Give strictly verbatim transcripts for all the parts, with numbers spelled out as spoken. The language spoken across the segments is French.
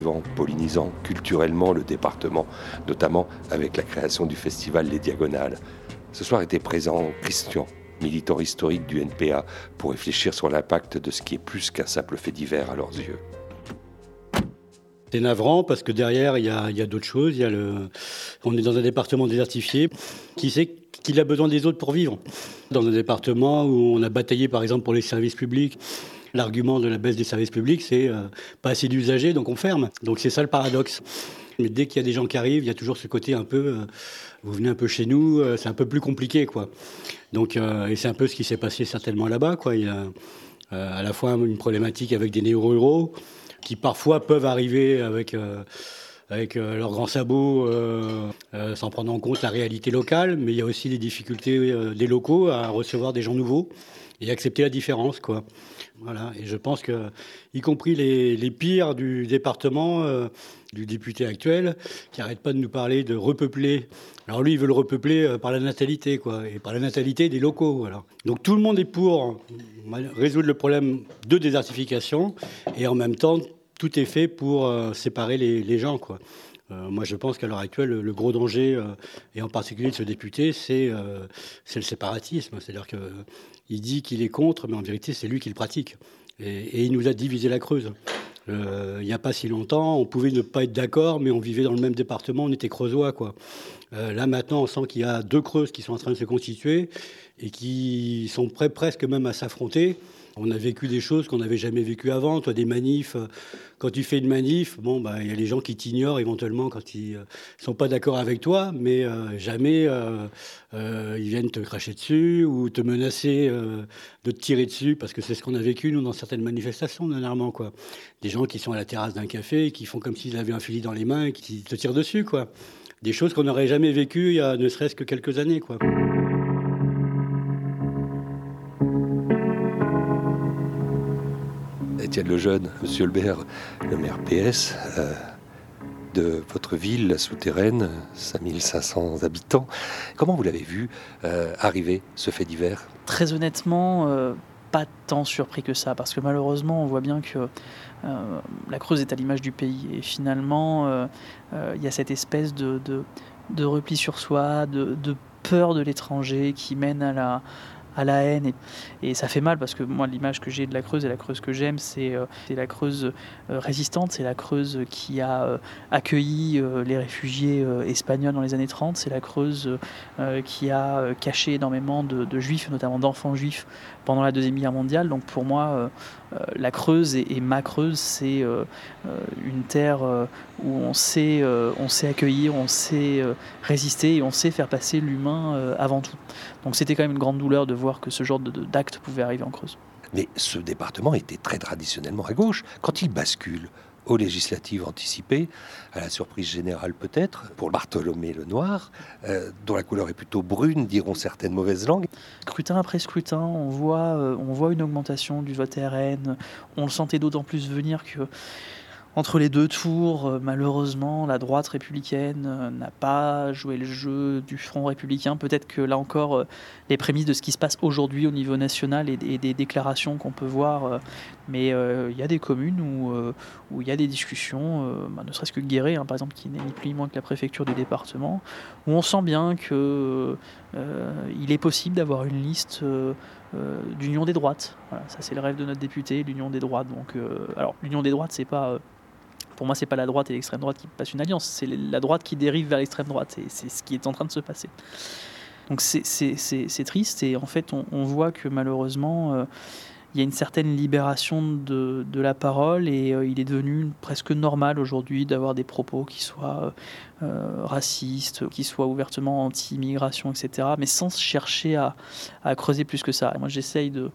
pollinisant culturellement le département, notamment avec la création du festival Les Diagonales. Ce soir était présent Christian, militant historique du N P A, pour réfléchir sur l'impact de ce qui est plus qu'un simple fait divers à leurs yeux. C'est navrant parce que derrière, il y a, il y a d'autres choses. Il y a le... On est dans un département désertifié. Qui sait qu'il a besoin des autres pour vivre ? Dans un département où on a bataillé, par exemple, pour les services publics, l'argument de la baisse des services publics, c'est euh, pas assez d'usagers, donc on ferme. Donc c'est ça le paradoxe. Mais dès qu'il y a des gens qui arrivent, il y a toujours ce côté un peu... Euh, vous venez un peu chez nous, euh, c'est un peu plus compliqué, quoi. Donc, euh, et c'est un peu ce qui s'est passé certainement là-bas, quoi. Il y a euh, à la fois une problématique avec des néo-ruraux, qui parfois peuvent arriver avec, euh, avec euh, leurs grands sabots euh, euh, sans prendre en compte la réalité locale, mais il y a aussi des difficultés euh, des locaux à recevoir des gens nouveaux et accepter la différence, quoi. Voilà. Et je pense que, y compris les, les pires du département, euh, du député actuel, qui n'arrête pas de nous parler de repeupler. Alors lui, il veut le repeupler euh, par la natalité, quoi, et par la natalité des locaux. Voilà. Donc tout le monde est pour résoudre le problème de désertification, et en même temps, tout est fait pour euh, séparer les, les gens, quoi. Euh, moi, je pense qu'à l'heure actuelle, le, le gros danger, euh, et en particulier de ce député, c'est, euh, c'est le séparatisme. C'est-à-dire qu'il dit qu'il est contre, mais en vérité, c'est lui qui le pratique. Et, et il nous a divisé la Creuse. Euh, il n'y a pas si longtemps, on pouvait ne pas être d'accord, mais on vivait dans le même département, on était creusois, quoi. Euh, là, maintenant, on sent qu'il y a deux Creuses qui sont en train de se constituer et qui sont prêts presque même à s'affronter. On a vécu des choses qu'on n'avait jamais vécues avant. Toi, des manifs, quand tu fais une manif, bon, bah, il y a les gens qui t'ignorent éventuellement quand ils ne euh, sont pas d'accord avec toi, mais euh, jamais euh, euh, ils viennent te cracher dessus ou te menacer euh, de te tirer dessus, parce que c'est ce qu'on a vécu, nous, dans certaines manifestations, dernièrement, quoi. Des gens qui sont à la terrasse d'un café, qui font comme s'ils avaient un fusil dans les mains et qui te tirent dessus, quoi. Des choses qu'on n'aurait jamais vécues il y a ne serait-ce que quelques années, quoi. Étienne Lejeune, Monsieur Lebert, le maire P S euh, de votre ville, la souterraine, cinq mille cinq cents habitants. Comment vous l'avez vu euh, arriver, ce fait divers ? Très honnêtement, euh, pas tant surpris que ça, parce que malheureusement, on voit bien que euh, la Creuse est à l'image du pays. Et finalement, il euh, euh, y a cette espèce de, de, de repli sur soi, de, de peur de l'étranger qui mène à la... à la haine, et, et ça fait mal parce que moi l'image que j'ai de la Creuse et la Creuse que j'aime, c'est, euh, c'est la Creuse euh, résistante, c'est la Creuse qui a euh, accueilli euh, les réfugiés euh, espagnols dans les années trente, c'est la Creuse euh, qui a euh, caché énormément de, de juifs, notamment d'enfants juifs pendant la Deuxième Guerre mondiale. Donc pour moi, euh, euh, la Creuse et, et ma Creuse, c'est euh, euh, une terre euh, où on sait, euh, on sait accueillir, on sait euh, résister et on sait faire passer l'humain euh, avant tout. Donc c'était quand même une grande douleur de voir que ce genre de, de, d'acte pouvait arriver en Creuse. Mais ce département était très traditionnellement à gauche. Quand il bascule aux législatives anticipées, à la surprise générale peut-être, pour Bartholomé Lenoir, euh, dont la couleur est plutôt brune, diront certaines mauvaises langues. Scrutin après scrutin, on voit, euh, on voit une augmentation du vote R N. On le sentait d'autant plus venir que entre les deux tours, euh, malheureusement, la droite républicaine euh, n'a pas joué le jeu du Front républicain. Peut-être que là encore, euh, les prémices de ce qui se passe aujourd'hui au niveau national et, et des déclarations qu'on peut voir, euh, mais il euh, y a des communes où il euh, y a des discussions, euh, bah, ne serait-ce que Guéret, hein, par exemple, qui n'est ni plus ni moins que la préfecture du département, où on sent bien qu'il euh, est possible d'avoir une liste euh, euh, d'union des droites. Voilà, ça c'est le rêve de notre député, l'union des droites. Donc, euh, alors, l'union des droites, c'est pas... Euh, Pour moi, c'est pas la droite et l'extrême droite qui passent une alliance, c'est la droite qui dérive vers l'extrême droite, et c'est ce qui est en train de se passer. Donc c'est, c'est, c'est, c'est triste, et en fait, on, on voit que malheureusement, euh, il y a une certaine libération de, de la parole, et euh, il est devenu presque normal aujourd'hui d'avoir des propos qui soient euh, racistes, qui soient ouvertement anti-immigration, et cetera, mais sans chercher à, à creuser plus que ça. Et moi, j'essaye de...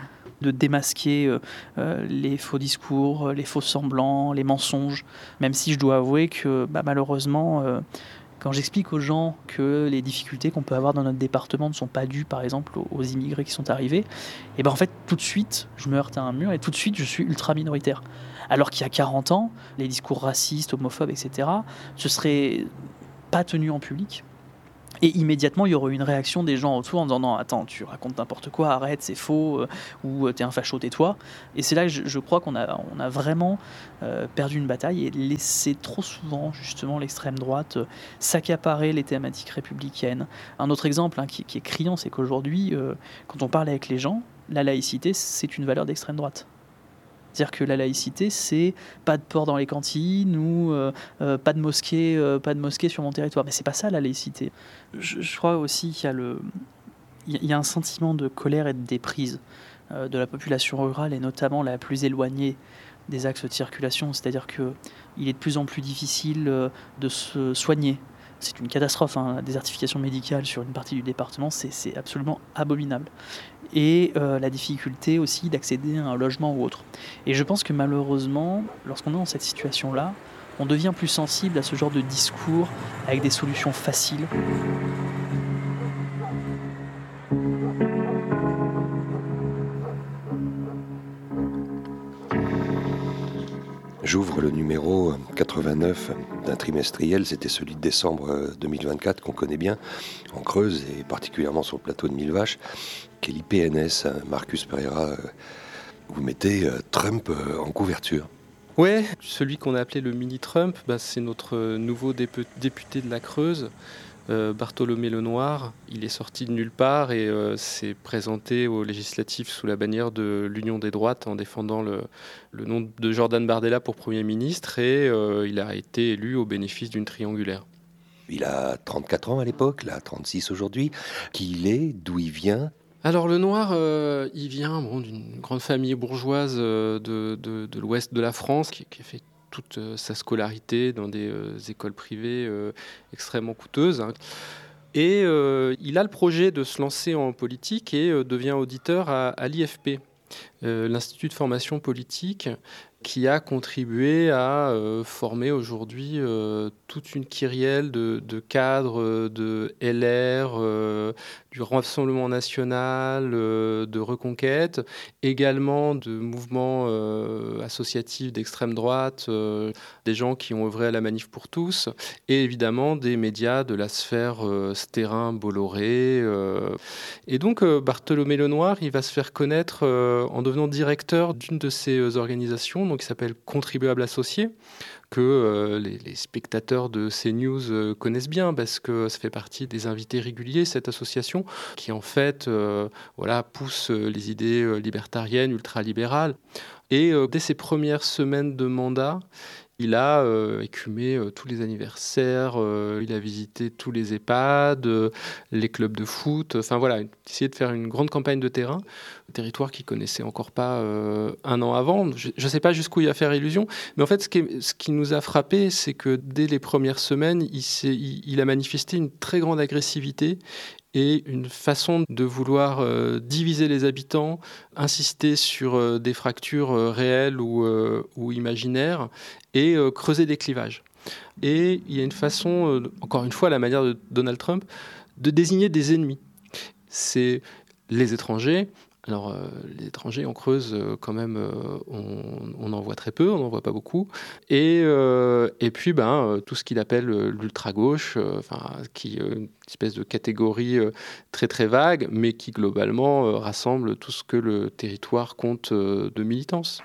de démasquer euh, euh, les faux discours, les faux semblants, les mensonges, même si je dois avouer que bah, malheureusement, euh, quand j'explique aux gens que les difficultés qu'on peut avoir dans notre département ne sont pas dues, par exemple, aux, aux immigrés qui sont arrivés, et ben en fait, tout de suite, je me heurte à un mur, et tout de suite, je suis ultra minoritaire. Alors qu'il y a quarante ans, les discours racistes, homophobes, et cetera, ce serait pas tenu en public. Et immédiatement, il y aurait eu une réaction des gens autour en disant « Non, attends, tu racontes n'importe quoi, arrête, c'est faux, euh, ou t'es un facho, tais-toi ». Et c'est là que je, je crois qu'on a, on a vraiment euh, perdu une bataille et laissé trop souvent, justement, l'extrême droite euh, s'accaparer les thématiques républicaines. Un autre exemple hein, qui, qui est criant, c'est qu'aujourd'hui, euh, quand on parle avec les gens, la laïcité, c'est une valeur d'extrême droite. C'est-à-dire que la laïcité, c'est pas de porc dans les cantines ou euh, euh, pas de mosquée, euh, pas de mosquée sur mon territoire. Mais c'est pas ça la laïcité. Je, je crois aussi qu'il y a le, il y a un sentiment de colère et de déprise euh, de la population rurale et notamment la plus éloignée des axes de circulation. C'est-à-dire que il est de plus en plus difficile euh, de se soigner. C'est une catastrophe, hein, la désertification médicale sur une partie du département, c'est, c'est absolument abominable. Et euh, la difficulté aussi d'accéder à un logement ou autre. Et je pense que malheureusement, lorsqu'on est dans cette situation-là, on devient plus sensible à ce genre de discours avec des solutions faciles. J'ouvre le numéro quatre-vingt-neuf d'un trimestriel, c'était celui de décembre deux mille vingt-quatre qu'on connaît bien, en Creuse et particulièrement sur le plateau de Millevaches, qui est l'I P N S, Marcus Pereira. Vous mettez Trump en couverture. Ouais, celui qu'on a appelé le mini-Trump, bah, c'est notre nouveau député de la Creuse, euh, Bartholomé Lenoir. Il est sorti de nulle part et euh, s'est présenté aux législatives sous la bannière de l'Union des droites en défendant le, le nom de Jordan Bardella pour Premier ministre et euh, il a été élu au bénéfice d'une triangulaire. Il a trente-quatre ans à l'époque, là trente-six aujourd'hui. Qui il est, d'où il vient ? Alors Lenoir, euh, il vient bon, d'une grande famille bourgeoise euh, de, de, de l'ouest de la France qui, qui a fait toute euh, sa scolarité dans des euh, écoles privées euh, extrêmement coûteuses. Hein. Et euh, il a le projet de se lancer en politique et euh, devient auditeur à, à l'I F P, euh, l'Institut de formation politique, qui a contribué à euh, former aujourd'hui euh, toute une kyrielle de, de cadres de L R, euh, du Rassemblement national, euh, de Reconquête, également de mouvements euh, associatifs d'extrême droite, euh, des gens qui ont œuvré à la Manif pour tous, et évidemment des médias de la sphère euh, Stérin, Bolloré. Euh. Et donc euh, Bartholomé Lenoir, il va se faire connaître euh, en devenant directeur d'une de ces organisations, donc qui s'appelle Contribuables Associés, que euh, les, les spectateurs de CNews euh, connaissent bien parce que ça fait partie des invités réguliers, cette association, qui en fait euh, voilà, pousse les idées euh, libertariennes, ultralibérales. Et euh, dès ses premières semaines de mandat, il a euh, écumé euh, tous les anniversaires, euh, il a visité tous les EHPAD, euh, les clubs de foot, enfin voilà, essayé de faire une grande campagne de terrain, un territoire qu'il connaissait encore pas euh, un an avant. Je ne sais pas jusqu'où il va faire illusion, mais en fait, ce qui, est, ce qui nous a frappé, c'est que dès les premières semaines, il, s'est, il, il a manifesté une très grande agressivité et une façon de vouloir euh, diviser les habitants, insister sur euh, des fractures euh, réelles ou, euh, ou imaginaires, et euh, creuser des clivages. Et il y a une façon, euh, encore une fois à la manière de Donald Trump, de désigner des ennemis. C'est les étrangers. Alors, euh, les étrangers en Creuse, euh, quand même, euh, on, on en voit très peu, on n'en voit pas beaucoup. Et, euh, et puis, ben, euh, tout ce qu'il appelle euh, l'ultra-gauche, euh, qui est euh, une espèce de catégorie euh, très très vague, mais qui globalement euh, rassemble tout ce que le territoire compte euh, de militance.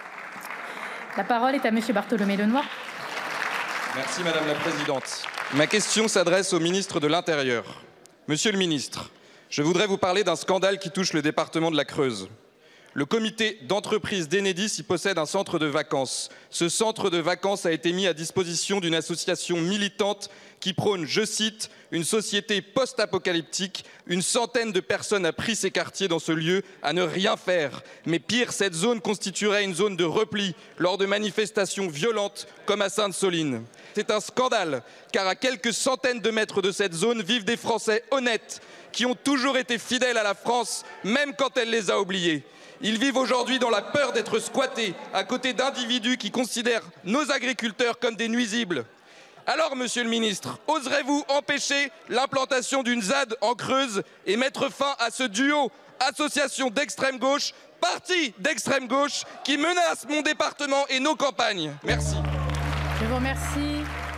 La parole est à monsieur Bartholomé Lenoir. Merci Madame la Présidente. Ma question s'adresse au ministre de l'Intérieur. Monsieur le ministre, je voudrais vous parler d'un scandale qui touche le département de la Creuse. Le comité d'entreprise d'Enedis y possède un centre de vacances. Ce centre de vacances a été mis à disposition d'une association militante qui prône, je cite, une société post-apocalyptique. Une centaine de personnes a pris ces quartiers dans ce lieu à ne rien faire. Mais pire, cette zone constituerait une zone de repli lors de manifestations violentes comme à Sainte-Soline. C'est un scandale, car à quelques centaines de mètres de cette zone vivent des Français honnêtes qui ont toujours été fidèles à la France, même quand elle les a oubliés. Ils vivent aujourd'hui dans la peur d'être squattés à côté d'individus qui considèrent nos agriculteurs comme des nuisibles. Alors, monsieur le ministre, oserez-vous empêcher l'implantation d'une Z A D en Creuse et mettre fin à ce duo association d'extrême gauche, parti d'extrême gauche, qui menace mon département et nos campagnes? Merci. Je vous remercie.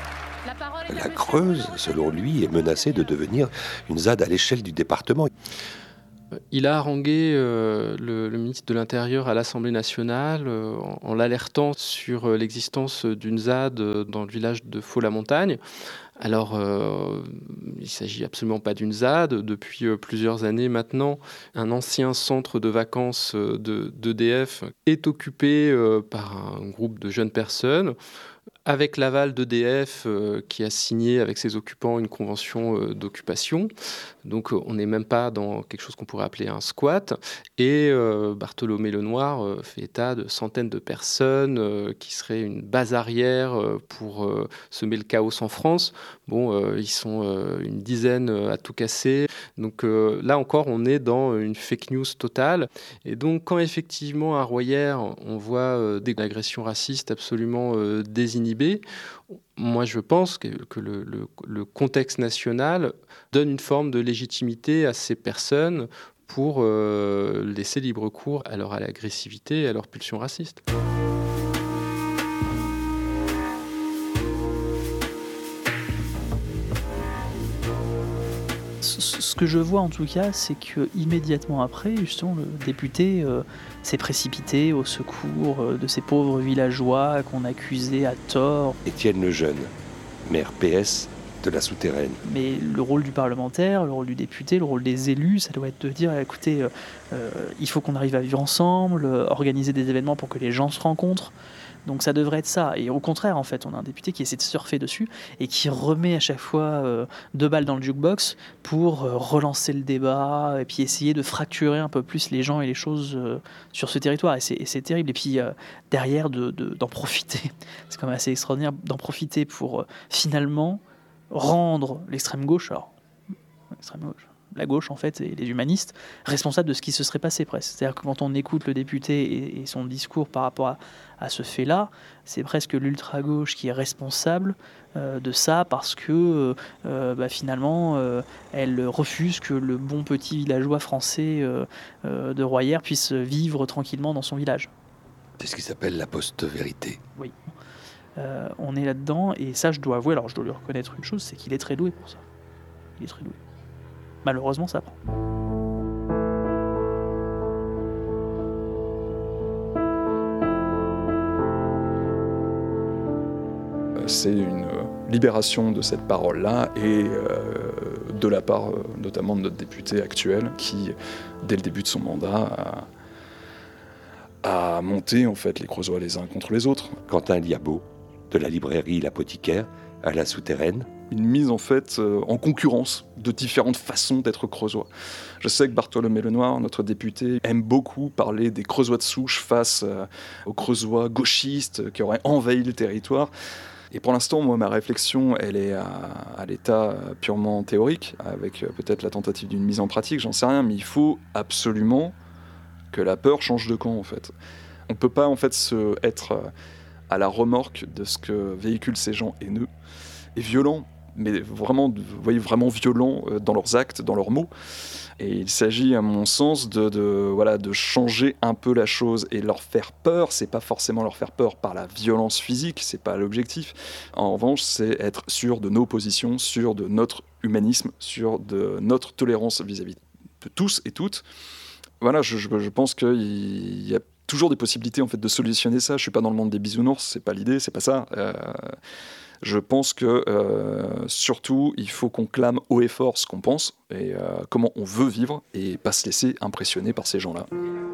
La parole est à La monsieur Creuse, Bruno selon lui, est menacée de devenir une Z A D à l'échelle du département. Il a harangué euh, le, le ministre de l'Intérieur à l'Assemblée nationale euh, en, en l'alertant sur euh, l'existence d'une Z A D euh, dans le village de Faux-la-Montagne. Alors, euh, il ne s'agit absolument pas d'une Z A D. Depuis euh, plusieurs années maintenant, un ancien centre de vacances euh, de, d'E D F est occupé euh, par un groupe de jeunes personnes, avec l'aval d'E D F euh, qui a signé avec ses occupants une convention euh, d'occupation. Donc euh, on n'est même pas dans quelque chose qu'on pourrait appeler un squat. Et euh, Bartholomé Lenoir euh, fait état de centaines de personnes euh, qui seraient une base arrière euh, pour euh, semer le chaos en France. Bon, euh, ils sont euh, une dizaine euh, à tout casser. Donc euh, là encore, on est dans une fake news totale. Et donc quand effectivement à Royer, on voit euh, des agressions racistes absolument euh, désinhibées, moi je pense que, que le, le, le contexte national donne une forme de légitimité à ces personnes pour euh, laisser libre cours à leur agressivité et à leur pulsion raciste. Ce que je vois en tout cas, c'est que immédiatement après, justement, le député euh, s'est précipité au secours euh, de ces pauvres villageois qu'on accusait à tort. Étienne Lejeune, maire P S de la Souterraine. Mais le rôle du parlementaire, le rôle du député, le rôle des élus, ça doit être de dire, écoutez, euh, euh, il faut qu'on arrive à vivre ensemble, euh, organiser des événements pour que les gens se rencontrent. Donc ça devrait être ça. Et au contraire, en fait, on a un député qui essaie de surfer dessus et qui remet à chaque fois euh, deux balles dans le jukebox pour euh, relancer le débat et puis essayer de fracturer un peu plus les gens et les choses euh, sur ce territoire. Et c'est, et c'est terrible. Et puis euh, derrière, de, de, d'en profiter. C'est quand même assez extraordinaire d'en profiter pour euh, finalement rendre l'extrême gauche, alors l'extrême gauche, la gauche en fait et les humanistes responsables de ce qui se serait passé presque. C'est-à-dire que quand on écoute le député et, et son discours par rapport à, à ce fait-là, c'est presque l'ultra-gauche qui est responsable euh, de ça parce que euh, bah, finalement euh, elle refuse que le bon petit villageois français euh, euh, de Royer puisse vivre tranquillement dans son village. C'est ce qui s'appelle la post-vérité. Oui. Euh, on est là-dedans et ça je dois avouer, alors je dois lui reconnaître une chose, c'est qu'il est très doué pour ça. Il est très doué. Malheureusement, ça prend. C'est une libération de cette parole-là et euh, de la part euh, notamment de notre député actuel qui, dès le début de son mandat, a, a monté en fait les Creusois les uns contre les autres. Quentin Liabeau, de la librairie L'Apothicaire à la Souterraine. Une mise en fait euh, en concurrence de différentes façons d'être creusois. Je sais que Bartholomé Lenoir, notre député, aime beaucoup parler des creusois de souche face euh, aux creusois gauchistes qui auraient envahi le territoire. Et pour l'instant, moi, ma réflexion, elle est à, à l'état purement théorique, avec euh, peut-être la tentative d'une mise en pratique, j'en sais rien, mais il faut absolument que la peur change de camp, en fait. On ne peut pas, en fait, se, être euh, à la remorque de ce que véhiculent ces gens haineux et violents, mais vraiment, vous voyez, vraiment violents dans leurs actes, dans leurs mots. Et il s'agit, à mon sens, de, de, voilà, de changer un peu la chose et leur faire peur. C'est pas forcément leur faire peur par la violence physique, c'est pas l'objectif. En revanche, c'est être sûr de nos positions, sûr de notre humanisme, sûr de notre tolérance vis-à-vis de tous et toutes. Voilà, je, je, je pense qu'il y a toujours des possibilités en fait de solutionner ça. Je suis pas dans le monde des bisounours, c'est pas l'idée, c'est pas ça. Euh, Je pense que, euh, surtout, il faut qu'on clame haut et fort ce qu'on pense et euh, comment on veut vivre et pas se laisser impressionner par ces gens-là.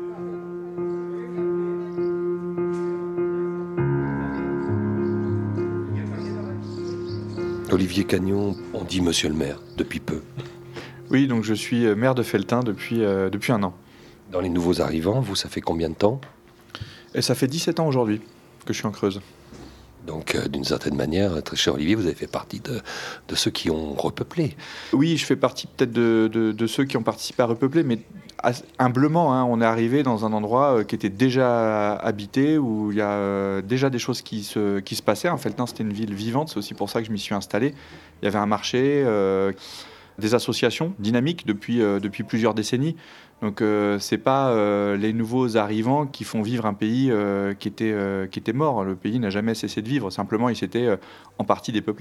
Olivier Cagnon, on dit monsieur le maire, depuis peu. Oui, donc je suis maire de Felletin depuis, euh, depuis un an. Dans les nouveaux arrivants, vous, ça fait combien de temps ? Et ça fait dix-sept ans aujourd'hui que je suis en Creuse. Donc, euh, d'une certaine manière, très cher Olivier, vous avez fait partie de, de ceux qui ont repeuplé. Oui, je fais partie peut-être de, de, de ceux qui ont participé à repeupler, mais humblement, hein, on est arrivé dans un endroit euh, qui était déjà habité, où il y a euh, déjà des choses qui se, qui se passaient. En Felletin, c'était une ville vivante, c'est aussi pour ça que je m'y suis installé. Il y avait un marché, euh, des associations dynamiques depuis, euh, depuis plusieurs décennies. Donc euh, c'est pas euh, les nouveaux arrivants qui font vivre un pays euh, qui était euh, qui était mort. Le pays n'a jamais cessé de vivre. Simplement, il s'était euh, en partie dépeuplé.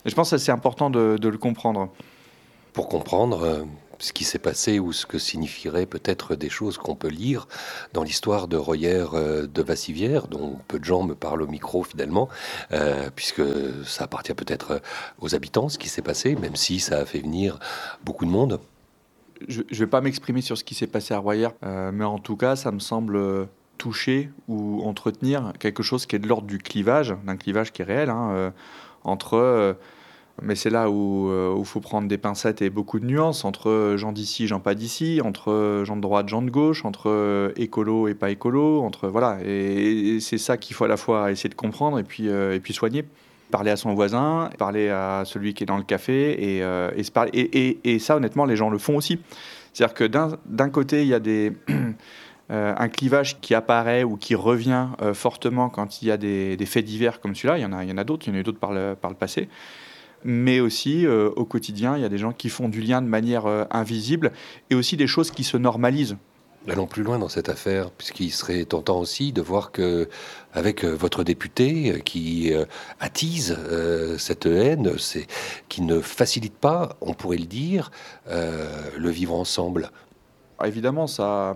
Et je pense que c'est important de, de le comprendre. Pour comprendre euh, ce qui s'est passé ou ce que signifieraient peut-être des choses qu'on peut lire dans l'histoire de Royer euh, de Vassivière, dont peu de gens me parlent au micro finalement, euh, puisque ça appartient peut-être aux habitants, ce qui s'est passé, même si ça a fait venir beaucoup de monde. Je ne vais pas m'exprimer sur ce qui s'est passé à Royer, euh, mais en tout cas, ça me semble toucher ou entretenir quelque chose qui est de l'ordre du clivage, d'un clivage qui est réel, hein, euh, entre... Euh, mais c'est là où il euh, faut prendre des pincettes et beaucoup de nuances, entre gens d'ici, gens pas d'ici, entre gens de droite, gens de gauche, entre euh, écolo et pas écolo, entre... Voilà, et, et c'est ça qu'il faut à la fois essayer de comprendre et puis, euh, et puis soigner. Parler à son voisin, parler à celui qui est dans le café, et, euh, et, se parler, et, et, et ça, honnêtement, les gens le font aussi. C'est-à-dire que d'un, d'un côté, il y a des, euh, un clivage qui apparaît ou qui revient euh, fortement quand il y a des, des faits divers comme celui-là. Il y en a, il y en a d'autres, il y en a eu d'autres par le, par le passé. Mais aussi, euh, au quotidien, il y a des gens qui font du lien de manière euh, invisible, et aussi des choses qui se normalisent. Allons plus loin dans cette affaire, puisqu'il serait tentant aussi de voir que, avec votre député qui euh, attise euh, cette haine, c'est, qui ne facilite pas, on pourrait le dire, euh, le vivre ensemble. Évidemment, ça,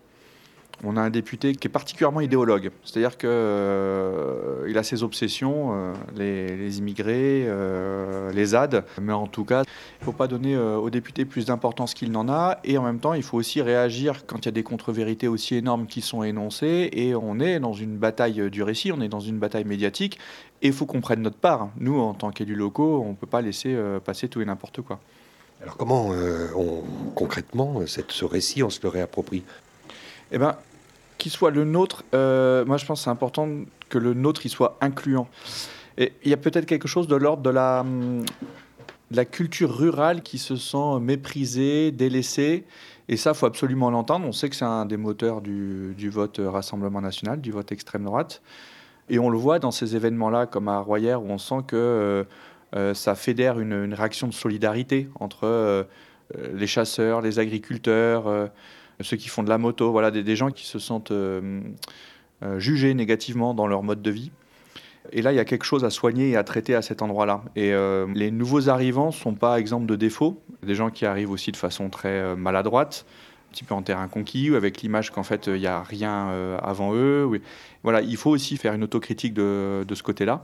on a un député qui est particulièrement idéologue. C'est-à-dire qu'il euh, a ses obsessions, euh, les, les immigrés, euh, les Z A D. Mais en tout cas, il ne faut pas donner euh, aux députés plus d'importance qu'il n'en a. Et en même temps, il faut aussi réagir quand il y a des contre-vérités aussi énormes qui sont énoncées. Et on est dans une bataille du récit, on est dans une bataille médiatique. Et il faut qu'on prenne notre part. Nous, en tant qu'élus locaux, on ne peut pas laisser euh, passer tout et n'importe quoi. Alors comment, euh, on, concrètement, cette, ce récit, on se le réapproprie ? Eh bien, qu'il soit le nôtre, euh, moi je pense que c'est important que le nôtre il soit incluant. Et il y a peut-être quelque chose de l'ordre de la, de la culture rurale qui se sent méprisée, délaissée. Et ça, il faut absolument l'entendre. On sait que c'est un des moteurs du, du vote Rassemblement national, du vote extrême droite. Et on le voit dans ces événements-là, comme à Royer, où on sent que euh, euh, ça fédère une, une réaction de solidarité entre euh, les chasseurs, les agriculteurs, euh, ceux qui font de la moto, voilà, des, des gens qui se sentent euh, euh, jugés négativement dans leur mode de vie. Et là, il y a quelque chose à soigner et à traiter à cet endroit-là. Et euh, les nouveaux arrivants ne sont pas exemples de défauts. Des gens qui arrivent aussi de façon très euh, maladroite, un petit peu en terrain conquis, ou avec l'image qu'en fait, il n'y a rien euh, avant eux. Oui. Voilà, il faut aussi faire une autocritique de, de ce côté-là.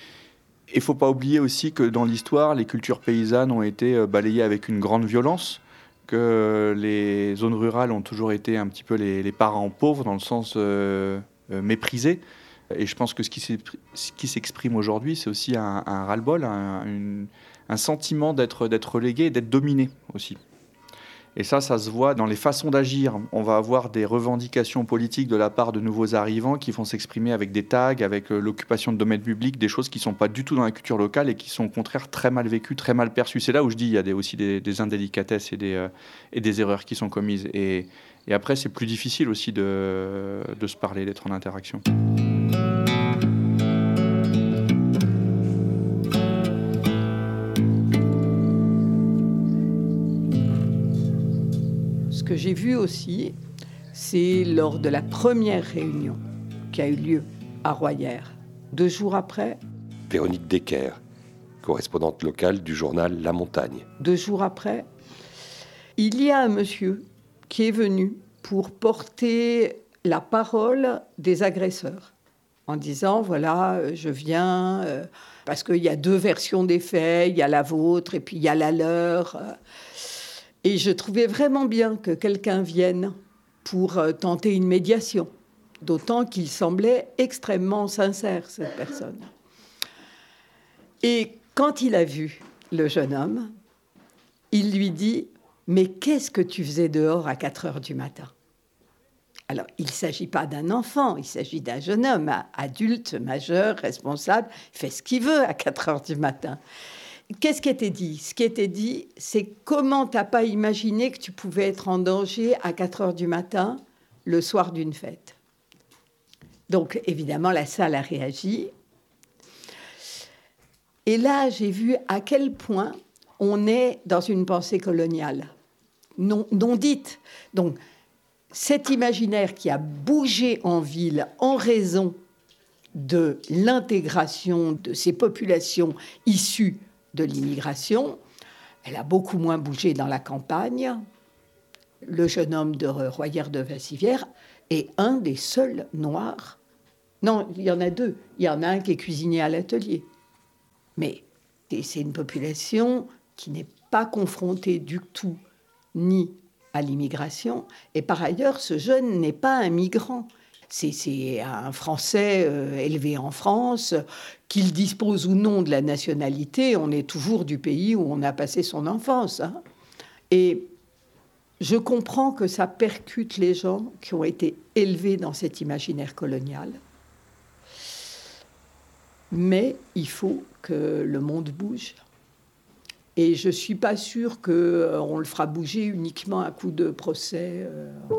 Il ne faut pas oublier aussi que dans l'histoire, les cultures paysannes ont été balayées avec une grande violence, que les zones rurales ont toujours été un petit peu les, les parents pauvres, dans le sens euh, euh, méprisés. Et je pense que ce qui, ce qui s'exprime aujourd'hui, c'est aussi un, un ras-le-bol, un, une, un sentiment d'être, d'être relégué et d'être dominé aussi. Et ça, ça se voit dans les façons d'agir. On va avoir des revendications politiques de la part de nouveaux arrivants qui vont s'exprimer avec des tags, avec l'occupation de domaines publics, des choses qui ne sont pas du tout dans la culture locale et qui sont au contraire très mal vécues, très mal perçues. C'est là où je dis qu'il y a des, aussi des, des indélicatesses et des, euh, et des erreurs qui sont commises. Et, et après, c'est plus difficile aussi de, de se parler, d'être en interaction. Ce que j'ai vu aussi, c'est lors de la première réunion qui a eu lieu à Royer. Deux jours après... Véronique Decker, correspondante locale du journal La Montagne. Deux jours après, il y a un monsieur qui est venu pour porter la parole des agresseurs, en disant, voilà, je viens, euh, parce qu'il y a deux versions des faits, il y a la vôtre et puis il y a la leur... Euh, Et je trouvais vraiment bien que quelqu'un vienne pour tenter une médiation, d'autant qu'il semblait extrêmement sincère, cette personne. Et quand il a vu le jeune homme, il lui dit « Mais qu'est-ce que tu faisais dehors à quatre heures du matin ?» Alors, il ne s'agit pas d'un enfant, il s'agit d'un jeune homme, adulte, majeur, responsable, il fait ce qu'il veut à quatre heures du matin. Qu'est-ce qui était dit ? Ce qui était dit, c'est comment tu n'as pas imaginé que tu pouvais être en danger à quatre heures du matin, le soir d'une fête. Donc, évidemment, la salle a réagi. Et là, j'ai vu à quel point on est dans une pensée coloniale, non, non dite. Donc, cet imaginaire qui a bougé en ville en raison de l'intégration de ces populations issues de l'immigration. Elle a beaucoup moins bougé dans la campagne. Le jeune homme de Royer de Vassivière est un des seuls noirs. Non, il y en a deux. Il y en a un qui est cuisinier à l'atelier. Mais c'est une population qui n'est pas confrontée du tout ni à l'immigration. Et par ailleurs, ce jeune n'est pas un migrant. C'est un Français euh, élevé en France, qu'il dispose ou non de la nationalité, on est toujours du pays où on a passé son enfance. Hein. Et je comprends que ça percute les gens qui ont été élevés dans cet imaginaire colonial. Mais il faut que le monde bouge. Et je ne suis pas sûre qu'on le fera bouger uniquement à coup de procès. Euh